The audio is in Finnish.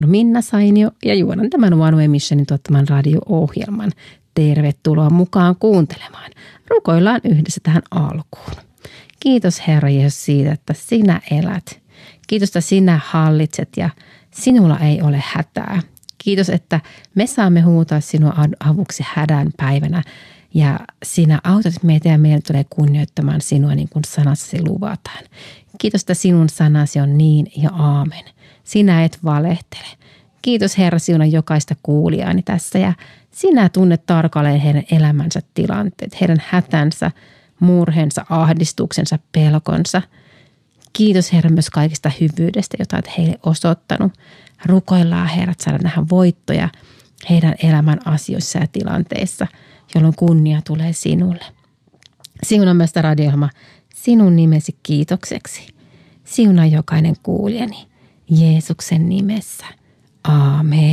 Minna Sainio ja juonan tämän One Way Missionin tuottaman radio-ohjelman. Tervetuloa mukaan kuuntelemaan. Rukoillaan yhdessä tähän alkuun. Kiitos Herra Jeesus siitä, että sinä elät. Kiitos, että sinä hallitset ja sinulla ei ole hätää. Kiitos, että me saamme huutaa sinua avuksi hädän päivänä ja sinä autat meitä ja meidän tulee kunnioittamaan sinua niin kuin sanassasi luvataan. Kiitos, että sinun sanasi on niin ja aamen. Sinä et valehtele. Kiitos Herra sinun jokaista kuulijaani tässä ja sinä tunnet tarkalleen heidän elämänsä tilanteet, heidän hätänsä, murhensa, ahdistuksensa, pelkonsa. Kiitos Herra myös kaikista hyvyydestä, jota olet heille osoittanut. Rukoillaan Herra, että saadaan nähdä voittoja heidän elämän asioissa ja tilanteissa, jolloin kunnia tulee sinulle. Siunaa myös tämä radio-ohjelma sinun nimesi kiitokseksi. Siunaa jokainen kuulijani Jeesuksen nimessä. Aamen.